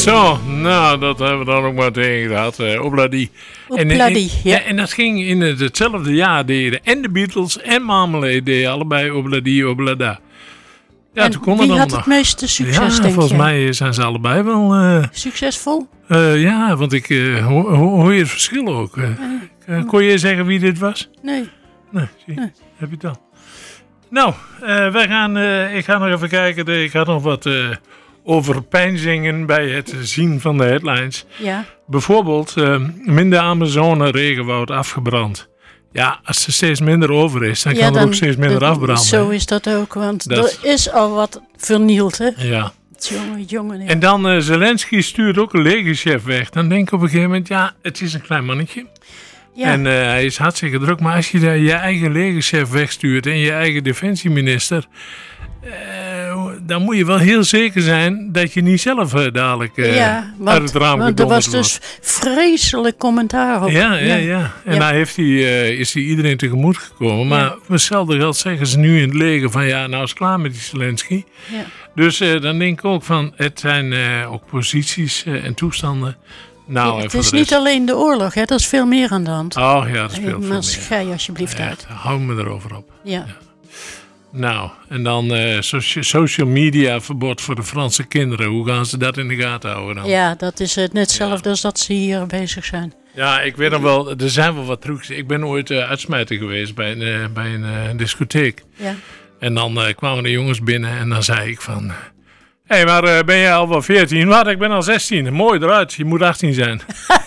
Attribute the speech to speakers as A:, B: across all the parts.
A: Zo, nou, dat hebben we dan ook maar tegen gehad. Obladi. En dat ging in hetzelfde jaar deden en de Beatles en Marmalade deden allebei Obladi, Oblada. Ja,
B: en
A: toen kon
B: wie
A: het
B: had het meeste succes, denk je?
A: Volgens mij zijn ze allebei wel...
B: Succesvol?
A: Ja, want ik hoor je het verschil ook. Kon je zeggen wie dit was?
B: Nee.
A: Nee, heb je het dan. Nou, ik ga nog even kijken. Ik had nog wat overpeinzingen bij het zien van de headlines.
B: Ja.
A: Bijvoorbeeld, minder Amazone regenwoud afgebrand. Ja, als er steeds minder over is, dan kan er ook steeds minder afbranden.
B: Zo is dat ook, want er is al wat vernield, hè?
A: Ja.
B: Jongen. Ja.
A: En dan Zelensky stuurt ook een legerchef weg. Dan denk ik op een gegeven moment, ja, het is een klein mannetje. Ja. En hij is hartstikke druk. Maar als je daar je eigen legerchef wegstuurt en je eigen defensieminister... dan moet je wel heel zeker zijn dat je niet zelf dadelijk uit het raam gedonderd wordt.
B: Er was dus vreselijk commentaar op.
A: Ja. En daar is hij iedereen tegemoet gekomen. Maar voor hetzelfde geld zeggen ze nu in het leger van ja, nou is het klaar met die Zelensky. Ja. Dus dan denk ik ook van, het zijn ook posities en toestanden. Nou,
B: het is niet alleen de oorlog, hè? Dat is veel meer aan de hand.
A: Oh ja, dat speelt veel meer.
B: Ga je alsjeblieft uit.
A: Hou me erover op.
B: Ja.
A: Nou, en dan social media verbod voor de Franse kinderen. Hoe gaan ze dat in de gaten houden dan?
B: Ja, dat is net hetzelfde als dat ze hier bezig zijn.
A: Ja, ik weet nog wel, er zijn wel wat trucs. Ik ben ooit uitsmijter geweest bij een discotheek. Ja. En dan kwamen de jongens binnen en dan zei ik van... Hé, maar ben jij al wel 14? Wat, ik ben al 16. Mooi eruit, je moet 18 zijn.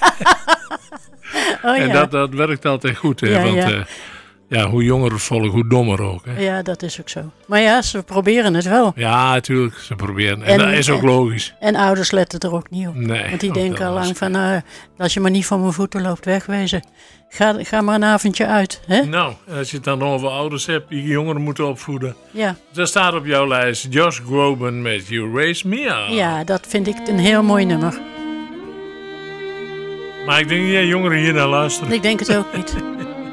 A: En dat werkt altijd goed, hè? Want hoe jonger het volk, hoe dommer ook. Hè?
B: Ja, dat is ook zo. Maar ja, ze proberen het wel.
A: Ja, natuurlijk, ze proberen. En dat is ook logisch.
B: En ouders letten er ook niet op.
A: Nee.
B: Want die denken al lang van, als je maar niet van mijn voeten loopt, wegwezen. Ga maar een avondje uit. Hè?
A: Nou, als je het dan over ouders hebt die jongeren moeten opvoeden.
B: Ja.
A: Dat staat op jouw lijst. Josh Groban met You Raise Me Up.
B: Ja, dat vind ik een heel mooi nummer.
A: Maar ik denk niet dat jongeren hier naar luisteren.
B: Ik denk het ook niet.